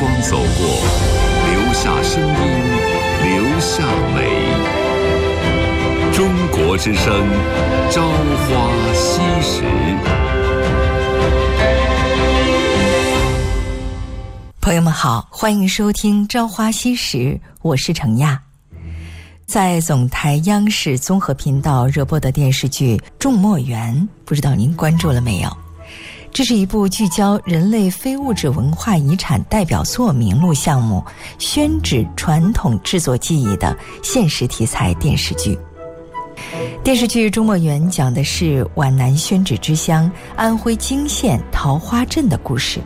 光走过，留下声音，留下美。中国之声，朝花夕拾。 朋友们好，欢迎收听《朝花夕拾》，我是程亚。在总台央视综合频道热播的电视剧《种墨园》，不知道您关注了没有？这是一部聚焦人类非物质文化遗产代表作名录项目宣纸传统制作技艺的现实题材电视剧。电视剧《种墨园》讲的是皖南宣纸之乡安徽泾县桃花镇的故事。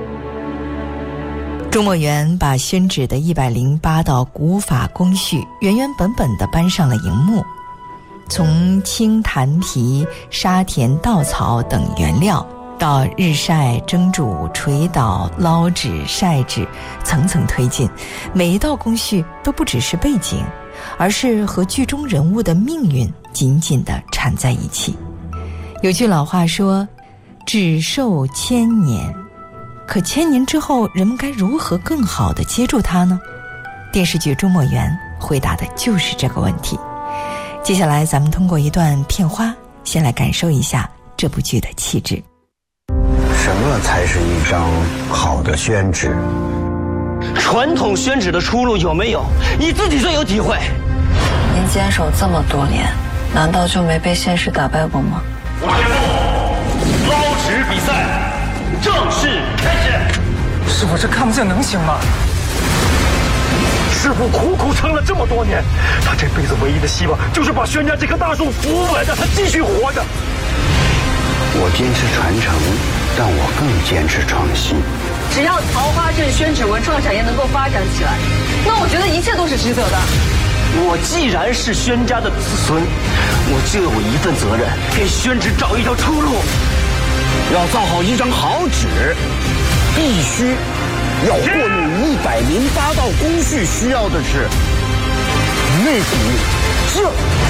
种墨园把宣纸的108道古法工序原原本本地搬上了荧幕，从青檀皮、沙田稻草等原料，到日晒、蒸煮、捶捣、捞纸、晒纸，层层推进，每一道工序都不只是背景，而是和剧中人物的命运紧紧地缠在一起。有句老话说，纸寿1000年，可1000年之后，人们该如何更好地接住它呢？电视剧《种墨园》回答的就是这个问题。接下来咱们通过一段片花，先来感受一下这部剧的气质。 什么才是一张好的宣纸？ 传统宣纸的出路有没有？你自己最有体会。 您坚守这么多年，难道就没被现实打败过吗？ 我宣布，捞纸比赛正式开始。 师傅，这看不见能行吗？师傅苦苦撑了这么多年，他这辈子唯一的希望就是把宣家这棵大树扶稳，让它继续活着。 我坚持传承，但我更坚持创新。 只要桃花镇宣纸文创产业能够发展起来，那我觉得一切都是值得的。 我既然是宣家的子孙，我就有一份责任，给宣纸找一条出路。 要造好一张好纸，必须要过滤108道工序需要的是内骨劲。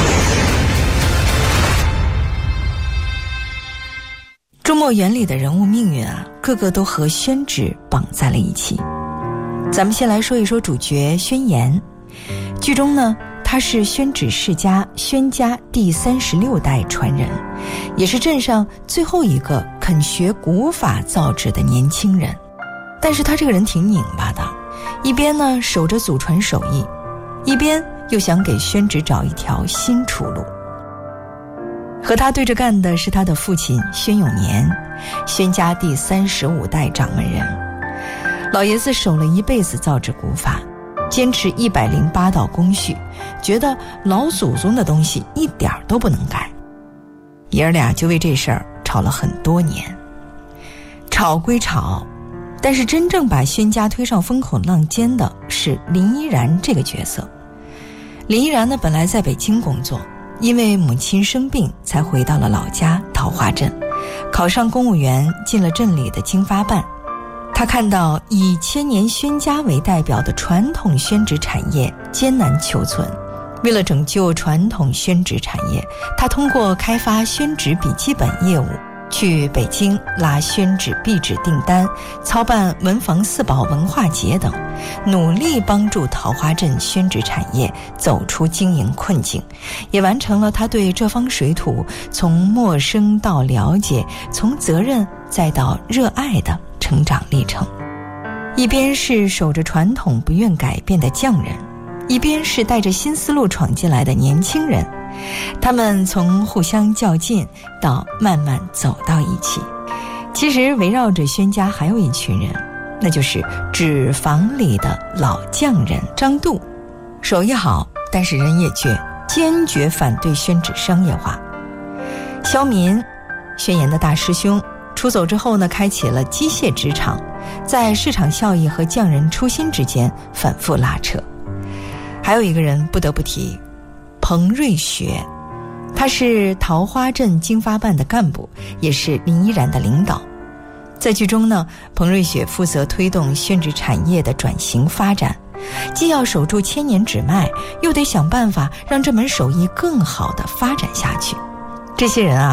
种墨园里的人物命运啊，个个都和宣纸绑在了一起。咱们先来说一说主角宣言。剧中呢，他是宣纸世家宣家第36代传人，也是镇上最后一个肯学古法造纸的年轻人。但是他这个人挺拧巴的，一边呢守着祖传手艺，一边又想给宣纸找一条新出路。和他对着干的是他的父亲宣永年，宣家第35代掌门人。老爷子守了一辈子造纸古法，坚持108道工序，觉得老祖宗的东西一点都不能改。爷儿俩就为这事儿吵了很多年。吵归吵，但是真正把宣家推上风口浪尖的是林依然这个角色。林依然呢，本来在北京工作，因为母亲生病才回到了老家桃花镇，考上公务员，进了镇里的经发办。他看到以千年宣家为代表的传统宣纸产业艰难求存，为了拯救传统宣纸产业，他通过开发宣纸笔记本业务，去北京拉宣纸壁纸订单，操办文房四宝文化节等，努力帮助桃花镇宣纸产业走出经营困境，也完成了他对这方水土从陌生到了解，从责任再到热爱的成长历程。一边是守着传统不愿改变的匠人，一边是带着新思路闯进来的年轻人，他们从互相较劲到慢慢走到一起。其实围绕着宣家还有一群人，那就是纸坊里的老匠人张度，手艺好，但是人也倔，坚决反对宣纸商业化。肖民，宣言的大师兄，出走之后呢，开启了机械纸厂，在市场效益和匠人初心之间反复拉扯。还有一个人不得不提，彭瑞学，他是桃花镇经发办的干部，也是林依然的领导。在剧中呢，彭瑞雪负责推动宣纸产业的转型发展，既要守住千年纸脉，又得想办法让这门手艺更好地发展下去。这些人啊，